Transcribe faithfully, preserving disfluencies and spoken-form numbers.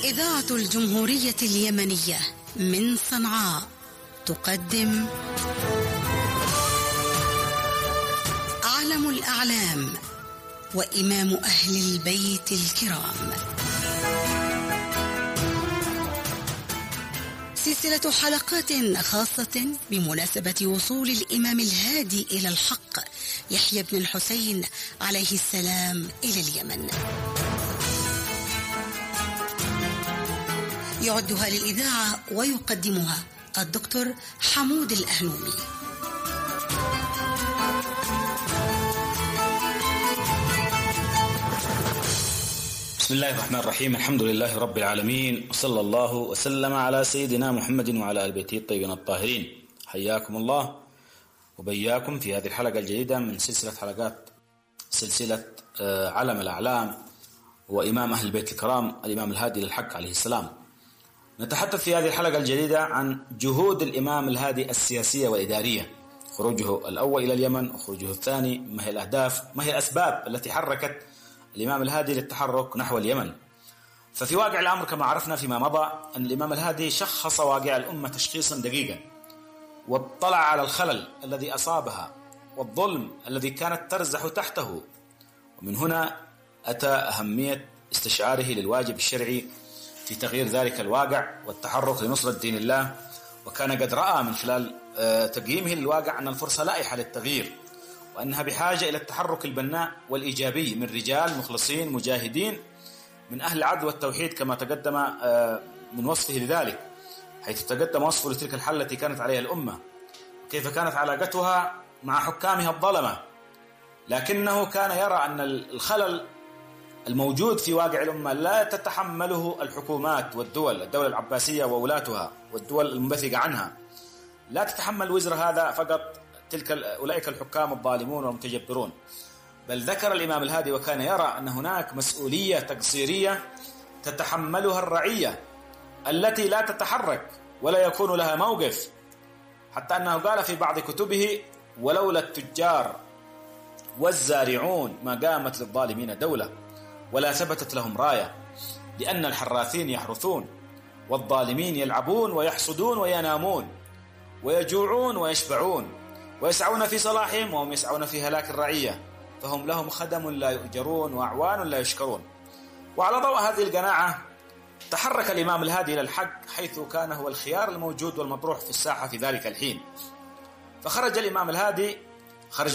إذاعة الجمهورية اليمنية من صنعاء تقدم عالم الأعلام وإمام أهل البيت الكرام، سلسلة حلقات خاصة بمناسبة وصول الإمام الهادي إلى الحق يحيى بن الحسين عليه السلام إلى اليمن. يعدها للإذاعة ويقدمها الدكتور حمود الأهنومي. بسم الله الرحمن الرحيم، الحمد لله رب العالمين، وصلى الله وسلم على سيدنا محمد وعلى آل بيته الطيبين الطاهرين. حياكم الله وبياكم في هذه الحلقة الجديدة من سلسلة حلقات سلسلة علم الأعلام وإمام أهل البيت الكرام الإمام الهادي للحق عليه السلام. نتحدث في هذه الحلقة الجديدة عن جهود الإمام الهادي السياسية والإدارية، خروجه الأول إلى اليمن وخروجه الثاني، ما هي الأهداف، ما هي الأسباب التي حركت الإمام الهادي للتحرك نحو اليمن. ففي واقع الأمر كما عرفنا فيما مضى أن الإمام الهادي شخص واقع الأمة تشخيصا دقيقا، واطلع على الخلل الذي أصابها والظلم الذي كانت ترزح تحته، ومن هنا أتى أهمية استشعاره للواجب الشرعي في تغيير ذلك الواقع والتحرك لنصرة دين الله. وكان قد رأى من خلال تقييمه للواقع أن الفرصة لائحة للتغيير، وأنها بحاجة إلى التحرك البناء والإيجابي من رجال مخلصين مجاهدين من أهل العدل والتوحيد، كما تقدم من وصفه لذلك، حيث تقدم وصفه لتلك الحالة التي كانت عليها الأمة، كيف كانت علاقتها مع حكامها الظلمة. لكنه كان يرى أن الخلل الموجود في واقع الأمة لا تتحمله الحكومات والدول، الدولة العباسية وولاتها والدول المنبثقة عنها، لا تتحمل وزر هذا فقط تلك أولئك الحكام الظالمون والمتجبرون، بل ذكر الإمام الهادي وكان يرى أن هناك مسؤولية تقصيرية تتحملها الرعية التي لا تتحرك ولا يكون لها موقف، حتى أنه قال في بعض كتبه: ولولا التجار والزارعون ما قامت للظالمين دولة ولا ثبتت لهم راية، لأن الحراثين يحرثون والظالمين يلعبون ويحصدون وينامون ويجوعون ويشبعون ويسعون في صلاحهم وهم يسعون في هلاك الرعية، فهم لهم خدم لا يؤجرون وأعوان لا يشكرون. وعلى ضوء هذه القناعة تحرك الإمام الهادي إلى الحق، حيث كان هو الخيار الموجود والمطروح في الساحة في ذلك الحين. فخرج الإمام الهادي